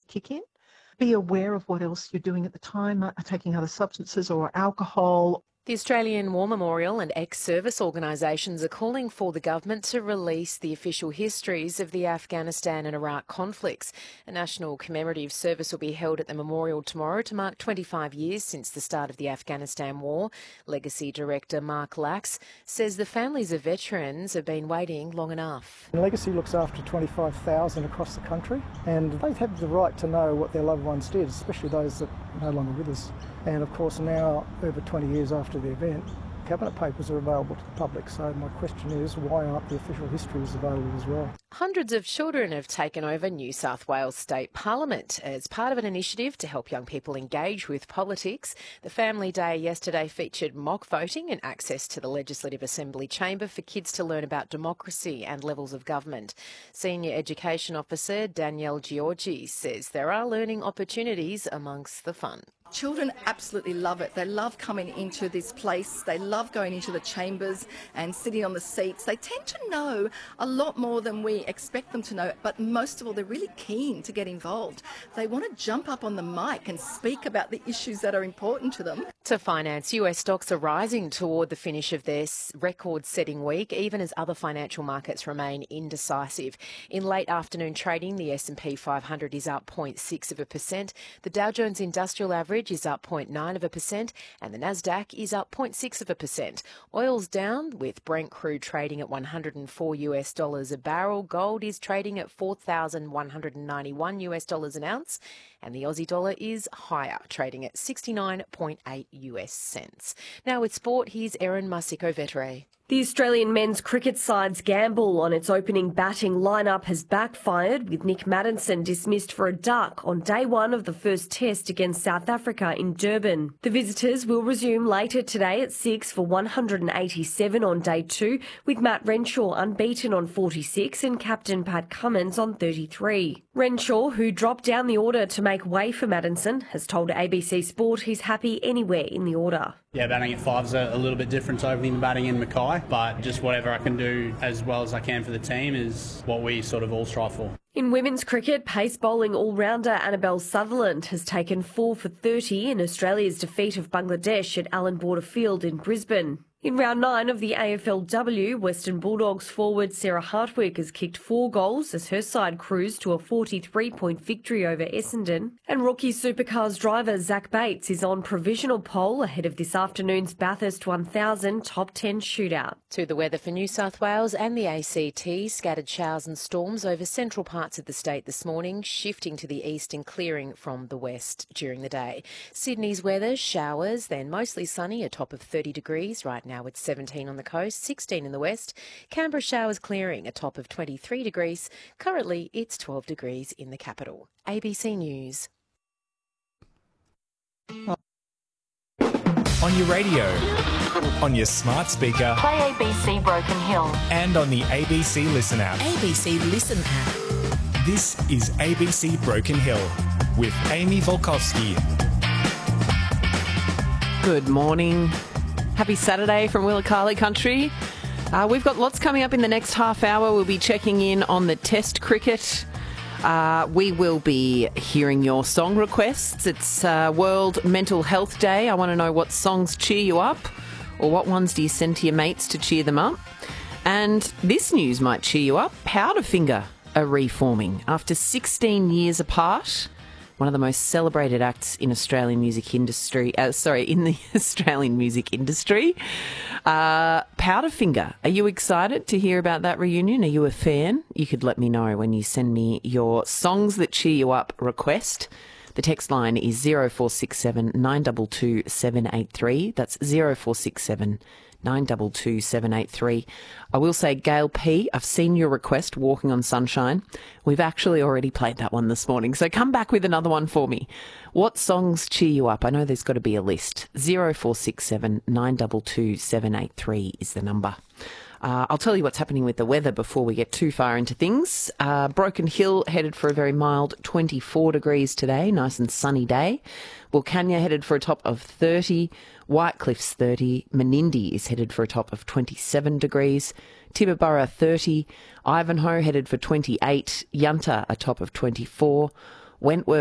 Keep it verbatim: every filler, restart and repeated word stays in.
kick in. Be aware of what else you're doing at the time, uh, taking other substances or alcohol. The Australian War Memorial and ex-service organisations are calling for the government to release the official histories of the Afghanistan and Iraq conflicts. A national commemorative service will be held at the memorial tomorrow to mark twenty-five years since the start of the Afghanistan war. Legacy Director Mark Lax says the families of veterans have been waiting long enough. Legacy looks after twenty-five thousand across the country, and they have the right to know what their loved ones did, especially those that are no longer with us. And of course now, over twenty years after the event, Cabinet papers are available to the public, so my question is, why aren't the official histories available as well? Hundreds of children have taken over New South Wales State Parliament as part of an initiative to help young people engage with politics. The Family Day yesterday featured mock voting and access to the Legislative Assembly chamber for kids to learn about democracy and levels of government. Senior Education Officer Danielle Giorgi says there are learning opportunities amongst the fun. Children absolutely love it. They love coming into this place. They love going into the chambers and sitting on the seats. They tend to know a lot more than we expect them to know, but most of all, they're really keen to get involved. They want to jump up on the mic and speak about the issues that are important to them. To finance, U S stocks are rising toward the finish of their record-setting week, even as other financial markets remain indecisive. In late afternoon trading, the S and P five hundred is up zero point six of a percent. The Dow Jones Industrial Average is up zero point nine of a percent, and the Nasdaq is up zero point six of a percent. Oil's down, with Brent crude trading at one hundred four US dollars a barrel. Gold is trading at four thousand one hundred ninety-one US dollars an ounce, and the Aussie dollar is higher, trading at sixty-nine point eight US cents. Now with sport, here's Erin Masiko-Vettere. The Australian men's cricket side's gamble on its opening batting lineup has backfired, with Nick Maddinson dismissed for a duck on day one of the first test against South Africa in Durban. The visitors will resume later today at six for one hundred eighty-seven on day two, with Matt Renshaw unbeaten on forty-six and captain Pat Cummins on thirty-three. Renshaw, who dropped down the order to make way for Maddinson, has told A B C Sport he's happy anywhere in the order. Yeah, batting at five's a, a little bit different to opening and batting in Mackay, but just whatever I can do as well as I can for the team is what we sort of all strive for. In women's cricket, pace bowling all-rounder Annabelle Sutherland has taken four for thirty in Australia's defeat of Bangladesh at Allan Border Field in Brisbane. In round nine of the A F L W, Western Bulldogs forward Sarah Hartwig has kicked four goals as her side cruised to a forty-three point victory over Essendon. And rookie Supercars driver Zach Bates is on provisional pole ahead of this afternoon's Bathurst one thousand top ten shootout. To the weather for New South Wales and the A C T, scattered showers and storms over central parts of the state this morning, shifting to the east and clearing from the west during the day. Sydney's weather, showers, then mostly sunny, a top of thirty degrees right now. Now it's seventeen on the coast, sixteen in the west. Canberra showers clearing, a top of twenty-three degrees. Currently, it's twelve degrees in the capital. A B C News. On your radio, on your smart speaker, play A B C Broken Hill, and on the A B C Listen app. A B C Listen app. This is A B C Broken Hill with Amy Volkovsky. Good morning. Happy Saturday from Willacali country. Uh, we've got lots coming up in the next half hour. We'll be checking in on the Test cricket. Uh, we will be hearing your song requests. It's uh, World Mental Health Day. I want to know what songs cheer you up, or what ones do you send to your mates to cheer them up. And this news might cheer you up. Powderfinger are reforming after sixteen years apart. One of the most celebrated acts in Australian music industry, uh, sorry, in the Australian music industry. Uh, Powderfinger, are you excited to hear about that reunion? Are you a fan? You could let me know when you send me your songs that cheer you up request. The text line is zero four six seven nine two two seven eight three. That's zero four six seven nine two two seven eight three. I will say, Gail P., I've seen your request, Walking on Sunshine. We've actually already played that one this morning, so come back with another one for me. What songs cheer you up? I know there's got to be a list. zero four six seven nine two two seven eight three is the number. Uh, I'll tell you what's happening with the weather before we get too far into things. Uh, Broken Hill headed for a very mild twenty-four degrees today, nice and sunny day. Wilcannia headed for a top of thirty. Whitecliff's thirty. Menindee is headed for a top of twenty-seven degrees. Tibooburra thirty. Ivanhoe headed for twenty-eight. Yunta a top of twenty-four. Wentworth